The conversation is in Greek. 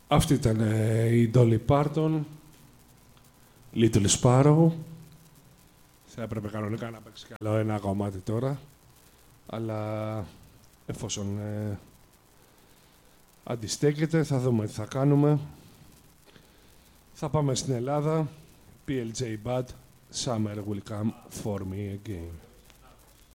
Αυτή ήταν η Dolly Parton, Little Sparrow. Θα έπρεπε κανονικά να παίξει καλό ένα κομμάτι τώρα, αλλά εφόσον αντιστέκεται, θα δούμε τι θα κάνουμε. Θα πάμε στην Ελλάδα. PLJ Bad, Summer Will Come For Me Again.